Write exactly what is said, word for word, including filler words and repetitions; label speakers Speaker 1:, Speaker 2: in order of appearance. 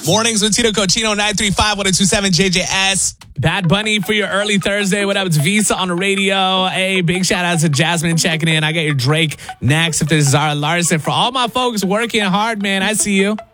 Speaker 1: Mornings with Tito Cochino, nine three five, one oh two seven J J S.
Speaker 2: Bad Bunny for your early Thursday. What up? It's Visa on the radio. Hey, big shout out to Jasmine checking in. I got your Drake next. If this is Zara Larson. For all my folks working hard, man, I see you.